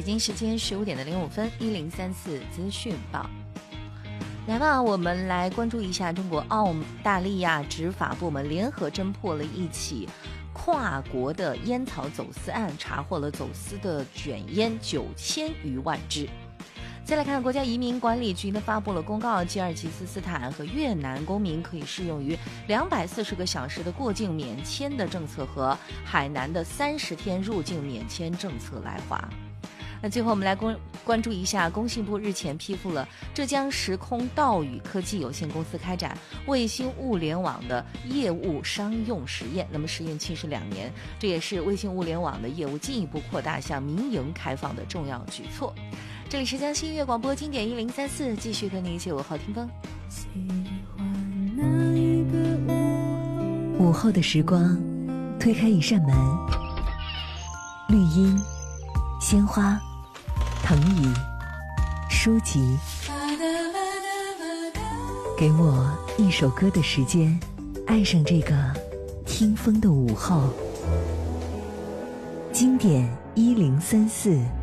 京时间15点05分，1034资讯报。来吧，我们来关注一下中国澳大利亚执法部门联合侦破了一起跨国的烟草走私案，查获了走私的卷烟9000余万支。再来看，国家移民管理局呢发布了公告，吉尔吉斯斯坦和越南公民可以适用于240个小时的过境免签的政策和海南的30天入境免签政策来华。那最后我们来关注一下，工信部日前批复了浙江时空道宇科技有限公司开展卫星物联网的业务商用实验，那么实验期是2年，这也是卫星物联网的业务进一步扩大向民营开放的重要举措。这里是江西音乐广播经典1034，继续和你一起午后听风。 午后的时光，推开一扇门，绿荫、鲜花、藤椅、书籍，给我一首歌的时间，爱上这个听风的午后。经典1034。